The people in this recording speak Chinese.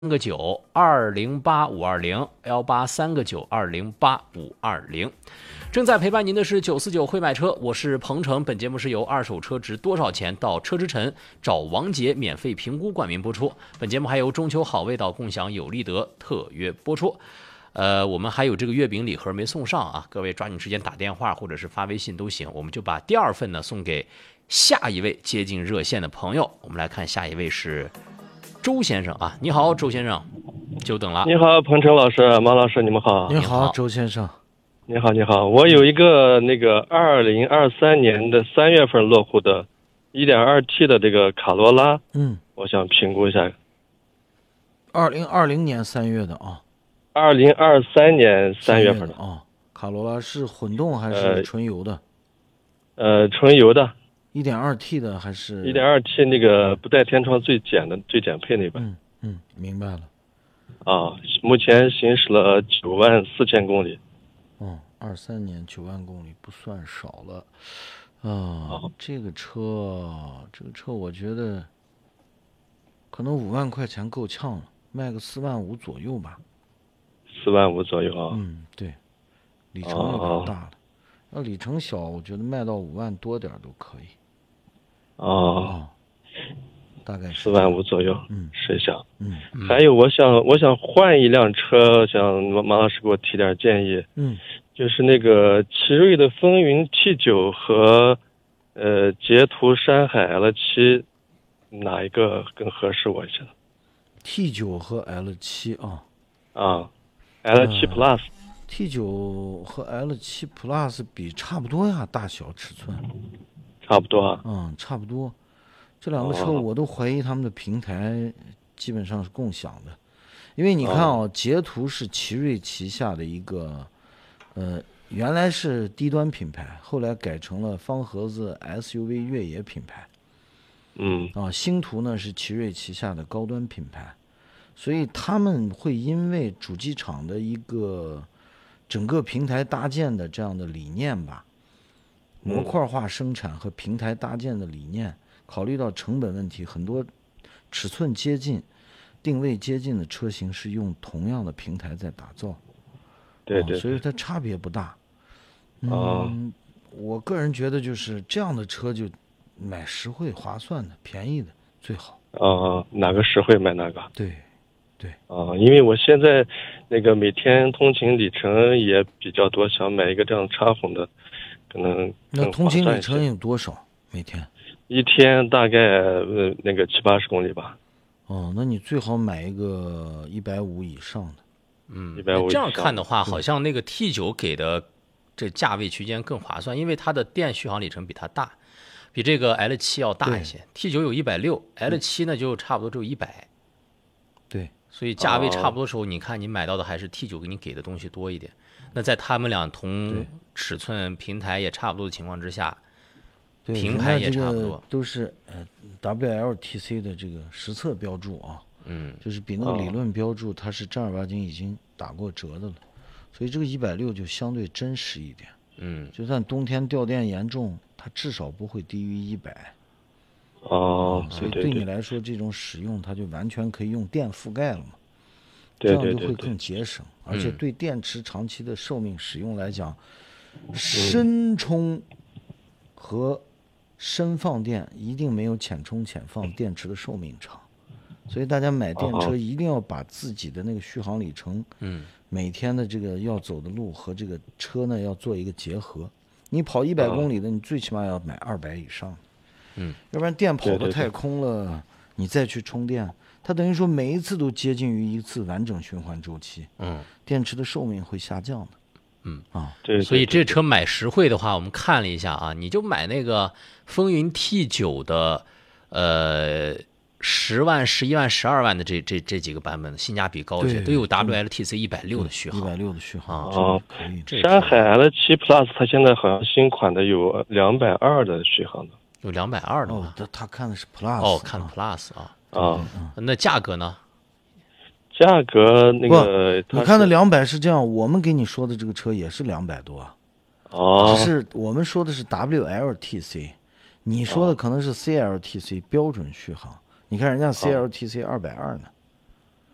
183个9208520，183个9208520。正在陪伴您的是949会买车，我是鹏程。本节目是由二手车值多少钱到车之城找王杰免费评估冠名播出。本节目还由中秋好味道共享有利德特约播出。我们还有这个月饼礼盒没送上啊，各位抓紧时间打电话或者是发微信都行，我们就把第二份呢送给下一位接近热线的朋友。我们来看下一位是周先生啊，你好，周先生，久等了。 你好，鹏程老师，马老师，你们好。 你好，周先生。 你好，你好。我有一个那个2023年的3月份落户的 1.2T 的这个卡罗拉，我想评估一下。 2020年3月的啊。 2023年3月份的啊。卡罗拉是混动还是纯油的？ 纯油的。 1.2T 的还是 1.2T 那个不带天窗最简配那版。 明白了。 啊，目前行驶了94000公里。 23年9万公里不算少了。这个车我觉得可能5万块钱够呛了，卖个4万5左右吧。 4万5左右啊。 对，里程有点大了。要里程小，我觉得卖到5万多点都可以。大概 4万5左右。试一下。还有我想换一辆车，想马老师给我提点建议。就是那个奇瑞的风云 T9 和捷途山海 L7， 哪一个更合适我一些 ？T9 和 L7 L7 Plus。T9 和 L7 Plus 比差不多呀，大小尺寸。 差不多啊。 差不多。这两个车我都怀疑他们的平台基本上是共享的，因为你看捷途是奇瑞旗下的一个原来是低端品牌，后来改成了方盒子 SUV 越野品牌。星途呢是奇瑞旗下的高端品牌，所以他们会因为主机厂的一个整个平台搭建的这样的理念吧，模块化生产和平台搭建的理念，考虑到成本问题，很多尺寸接近、定位接近的车型是用同样的平台在打造。 对， 所以它差别不大。我个人觉得就是这样的车就买实惠划算的便宜的最好。 哪个实惠买哪个。 对。 因为我现在那个每天通勤里程也比较多，想买一个这样插混的，可能那通勤里程有多少每天？ 一天大概那个70-80公里吧。 那你最好买一个150以上的。 150 这样看的话，好像那个 T9 给的这价位区间更划算，因为它的电续航里程比它大，比这个 L7 要大一些。T9 有160，L7 呢就差不多只有100。 对， 所以价位差不多的时候，你看你买到的还是 T9 给你给的东西多一点。那在他们俩同尺寸、平台也差不多的情况之下，平台也差不多， 都是WLTC 的这个实测标注啊。就是比那个理论标注它是正儿八经已经打过折的了，所以这个160就相对真实一点。就算冬天掉电严重，它至少不会低于100。所以对你来说这种使用它就完全可以用电覆盖了嘛。这样就会更节省，而且对电池长期的寿命使用来讲，深充和深放电一定没有浅充浅放电池的寿命长。所以大家买电车一定要把自己的那个续航里程，每天的这个要走的路和这个车呢要做一个结合。你跑100公里的，你最起码要买200以上的，要不然电跑得太空了，你再去充电，它等于说每一次都接近于一次完整循环周期，电池的寿命会下降的。 对， 所以这车买实惠的话，我们看了一下啊，你就买那个风云 T9 的10万、11万、12万的这几个版本，性价比高一些，都有 WLTC 160的续航。 160的续航可以。 山海 L7 Plus 它现在好像新款的有220的续航的。 有220的吗？ 他看的是 Plus。 看 Plus 啊。那价格呢？ 价格那个你看的200是这样，我们给你说的这个车也是200多啊。只是我们说的是 WLTC， 你说的可能是 CLTC 标准续航。你看人家 CLTC 220呢。